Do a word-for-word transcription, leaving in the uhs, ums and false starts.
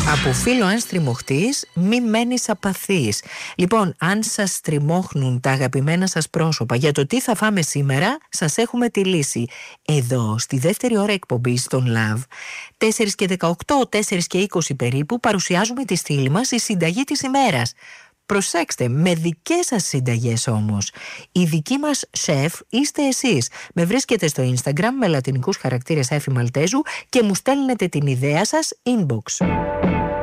Από φίλο αν στριμωχτείς, μη μένεις απαθής. Λοιπόν, αν σας στριμώχνουν τα αγαπημένα σας πρόσωπα για το τι θα φάμε σήμερα, σας έχουμε τη λύση. Εδώ, στη δεύτερη ώρα εκπομπής των Love, τέσσερα και δεκαοκτώ, τέσσερα και είκοσι περίπου, παρουσιάζουμε τη στήλη μας η συνταγή της ημέρας. Προσέξτε, με δικές σας συνταγές όμως. Η δική μας σεφ είστε εσείς. Με βρίσκετε στο Instagram με λατινικούς χαρακτήρες Εφη Μαλτέζου και μου στέλνετε την ιδέα σας inbox.